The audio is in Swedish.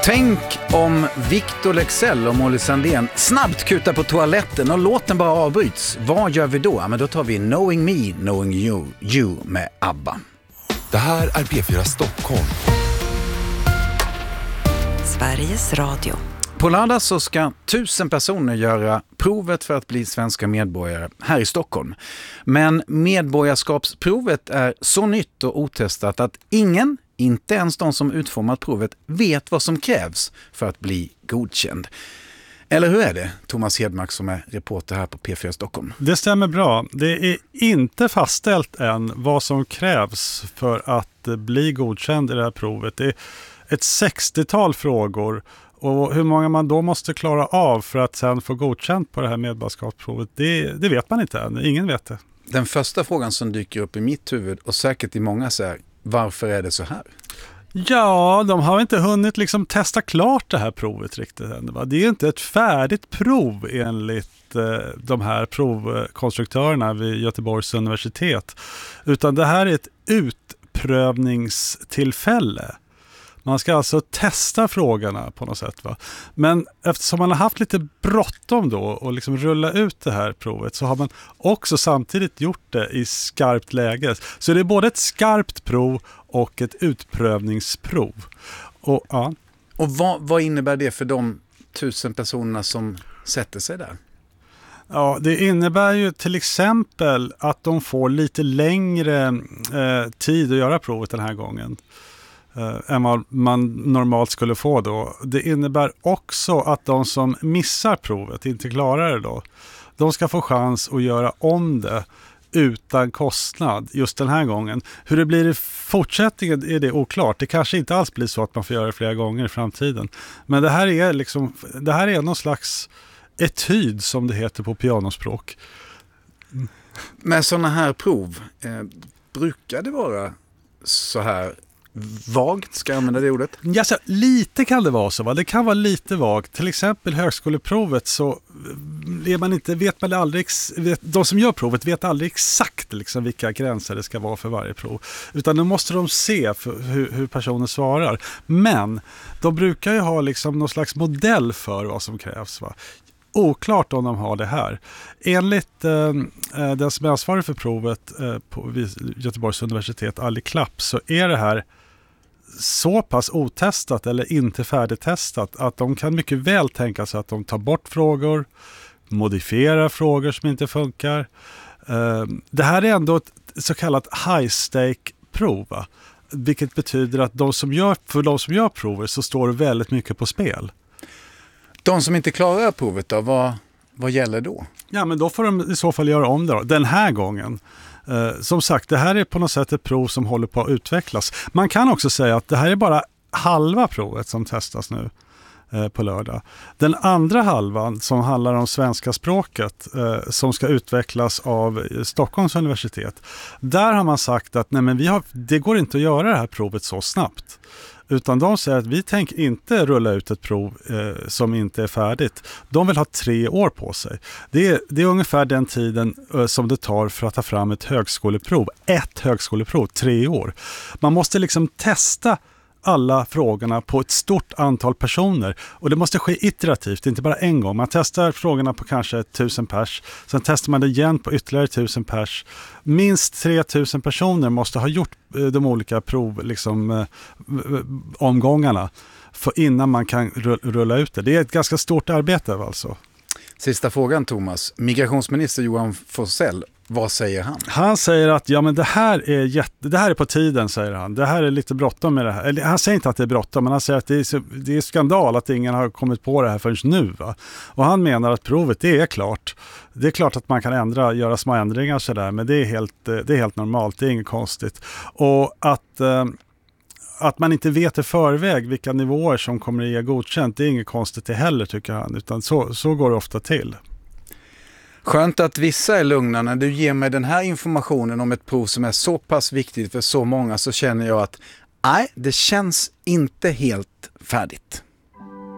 Tänk om Victor Leksell och Molly Sandén snabbt kutar på toaletten och låten bara avbryts. Vad gör vi då? Ja, men då tar vi Knowing Me, Knowing You med ABBA. Det här är P4 Stockholm. Sveriges Radio. På lördag så ska 1000 personer göra provet för att bli svenska medborgare här i Stockholm. Men medborgarskapsprovet är så nytt och otestat att ingen, inte ens de som utformat provet, vet vad som krävs för att bli godkänd. Eller hur är det, Thomas Hedmark som är reporter här på P4 Stockholm? Det stämmer bra. Det är inte fastställt än vad som krävs för att bli godkänd i det här provet. Det är ett 60-tal frågor. Och hur många man då måste klara av för att sen få godkänt på det här medborgarskapsprovet, det vet man inte än. Ingen vet det. Den första frågan som dyker upp i mitt huvud och säkert i många är: varför är det så här? Ja, de har inte hunnit liksom testa klart det här provet riktigt än. Va? Det är inte ett färdigt prov enligt de här provkonstruktörerna vid Göteborgs universitet. Utan det här är ett utprövningstillfälle. Man ska alltså testa frågorna på något sätt. Va? Men eftersom man har haft lite bråttom då och liksom rulla ut det här provet, så har man också samtidigt gjort det i skarpt läge. Så det är både ett skarpt prov och ett utprövningsprov. Och vad innebär det för de 1000 personerna som sätter sig där? Ja, det innebär ju till exempel att de får lite längre tid att göra provet den här gången än vad man normalt skulle få då. Det innebär också att de som missar provet, inte klarar det då, de ska få chans att göra om det utan kostnad just den här gången. Hur det blir i fortsättningen är det oklart. Det kanske inte alls blir så att man får göra det flera gånger i framtiden. Men det här är någon slags etyd som det heter på pianospråk. Med sådana här prov brukar det vara så här vagt, ska jag använda det ordet? Ja, så lite kan det vara så. Va? Det kan vara lite vagt. Till exempel högskoleprovet så de som gör provet vet aldrig exakt liksom vilka gränser det ska vara för varje prov. Utan då måste de se hur personen svarar. Men de brukar ju ha liksom någon slags modell för vad som krävs. Va? Oklart om de har det här. Enligt den som är ansvarig för provet på Göteborgs universitet, Ali Klapp, så är det här så pass otestat eller inte färdigtestat att de kan mycket väl tänka sig att de tar bort frågor, modifierar frågor som inte funkar. Det här är ändå ett så kallat high-stake-prov, va? Vilket betyder att för de som gör prover så står det väldigt mycket på spel. De som inte klarar provet då, vad gäller då? Ja, men då får de i så fall göra om det då, den här gången. Som sagt, det här är på något sätt ett prov som håller på att utvecklas. Man kan också säga att det här är bara halva provet som testas nu på lördag. Den andra halvan som handlar om svenska språket som ska utvecklas av Stockholms universitet. Där har man sagt att det går inte att göra det här provet så snabbt. Utan de säger att vi tänker inte rulla ut ett prov som inte är färdigt. De vill ha 3 år på sig. Det är ungefär den tiden som det tar för att ta fram ett högskoleprov. Ett högskoleprov, 3 år. Man måste liksom testa alla frågorna på ett stort antal personer. Och det måste ske iterativt, inte bara en gång. Man testar frågorna på kanske 1000 pers. Sen testar man det igen på ytterligare 1000 pers. Minst 3000 personer måste ha gjort de olika omgångarna innan man kan rulla ut det. Det är ett ganska stort arbete alltså. Sista frågan, Thomas. Migrationsminister Johan Forssell, vad säger han? Han säger att det här är på tiden, säger han. Det här är lite bråttom med det här. Eller, han säger inte att det är bråttom, men han säger att det är skandal att ingen har kommit på det här förrän nu. Va? Och han menar att provet är klart. Det är klart att man kan göra små ändringar så där, men det är helt normalt, det är inget konstigt. Och att man inte vet i förväg vilka nivåer som kommer att ge godkänt, det är inget konstigt det heller, tycker han, utan så går det ofta till. Skönt att vissa är lugna. När du ger mig den här informationen om ett prov som är så pass viktigt för så många, så känner jag att det känns inte helt färdigt.